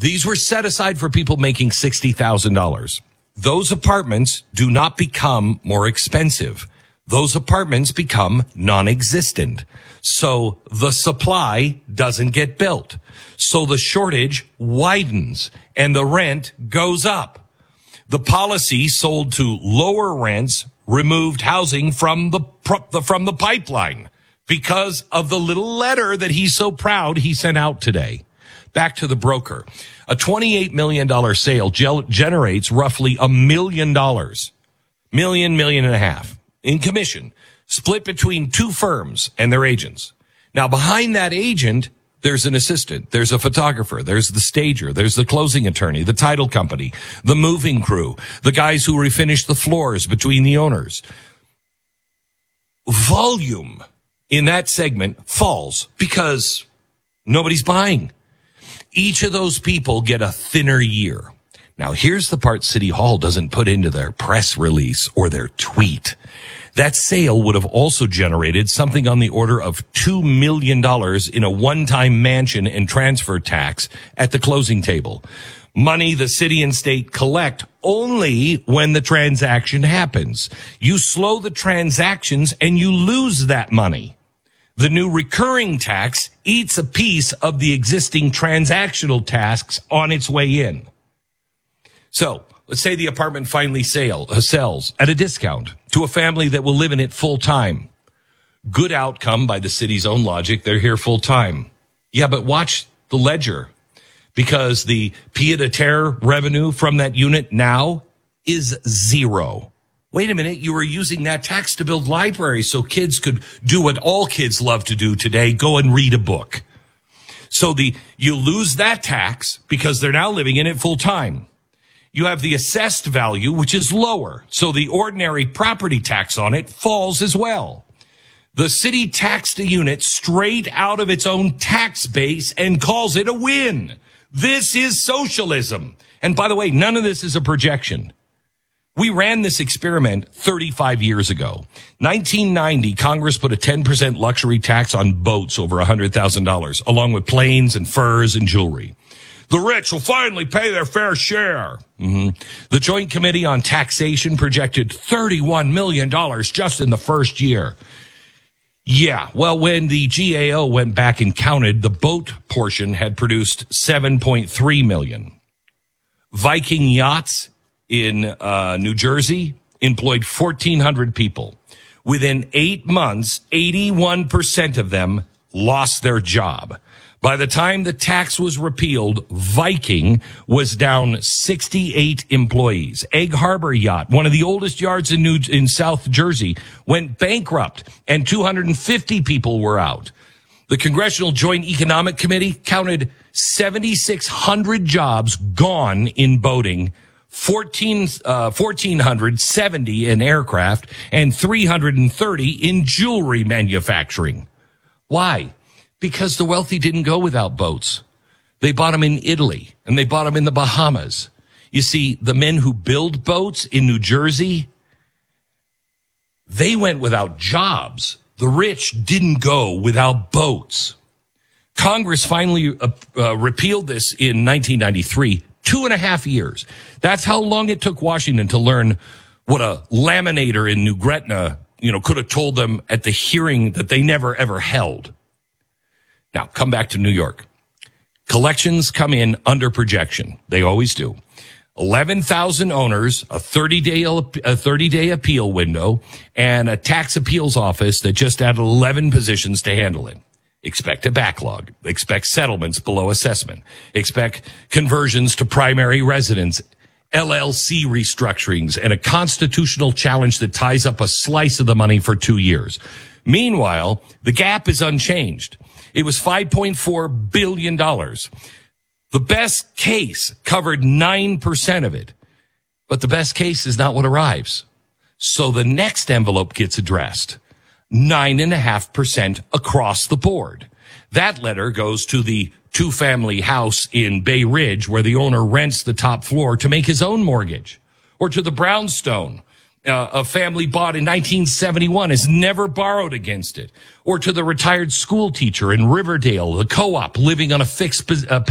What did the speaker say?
These were set aside for people making $60,000. Those apartments do not become more expensive. Those apartments become non-existent. So the supply doesn't get built. So the shortage widens and the rent goes up. The policy sold to lower rents removed housing from the pipeline because of the little letter that he's so proud he sent out today. Back to the broker. A $28 million sale generates roughly $1 million, million and a half in commission, split between two firms and their agents. Now, behind that agent, there's an assistant, there's a photographer, there's the stager, there's the closing attorney, the title company, the moving crew, the guys who refinish the floors between the owners. Volume in that segment falls because nobody's buying. Each of those people get a thinner year. Now, here's the part City Hall doesn't put into their press release or their tweet. That sale would have also generated something on the order of $2 million in a one-time mansion and transfer tax at the closing table. Money the city and state collect only when the transaction happens. You slow the transactions and you lose that money. The new recurring tax eats a piece of the existing transactional tasks on its way in. So let's say the apartment finally sells at a discount to a family that will live in it full time. Good outcome by the city's own logic. They're here full time. Yeah, but watch the ledger, because the pied-à-terre revenue from that unit now is zero. Wait a minute, you were using that tax to build libraries so kids could do what all kids love to do today, go and read a book. So you lose that tax because they're now living in it full time. You have the assessed value, which is lower, so the ordinary property tax on it falls as well. The city taxed a unit straight out of its own tax base and calls it a win. This is socialism. And by the way, none of this is a projection. We ran this experiment 35 years ago. 1990, Congress put a 10% luxury tax on boats over $100,000, along with planes and furs and jewelry. The rich will finally pay their fair share. The Joint Committee on Taxation projected $31 million just in the first year. Yeah, well, when the GAO went back and counted, the boat portion had produced $7.3 million. Viking Yachts in New Jersey employed 1,400 people. Within 8 months, 81% of them lost their job. By the time the tax was repealed, Viking was down 68 employees. Egg Harbor Yacht, one of the oldest yards in South Jersey, went bankrupt, and 250 people were out. The Congressional Joint Economic Committee counted 7,600 jobs gone in boating, 1,470 in aircraft, and 330 in jewelry manufacturing. Why? Because the wealthy didn't go without boats. They bought them in Italy, and they bought them in the Bahamas. You see, the men who build boats in New Jersey, they went without jobs. The rich didn't go without boats. Congress finally repealed this in 1993, 2.5 years. That's how long it took Washington to learn what a laminator in New Gretna, could have told them at the hearing that they never, ever held. Now, come back to New York. Collections come in under projection. They always do. 11,000 owners, a 30-day appeal window, and a tax appeals office that just added 11 positions to handle it. Expect a backlog. Expect settlements below assessment. Expect conversions to primary residence, LLC restructurings, and a constitutional challenge that ties up a slice of the money for 2 years. Meanwhile, the gap is unchanged. It was $5.4 billion. The best case covered 9% of it. But the best case is not what arrives. So the next envelope gets addressed. 9.5% across the board. That letter goes to the two-family house in Bay Ridge where the owner rents the top floor to make his own mortgage. Or to the brownstone a family bought in 1971 has never borrowed against it. Or to the retired school teacher in Riverdale, the co-op living on a fixed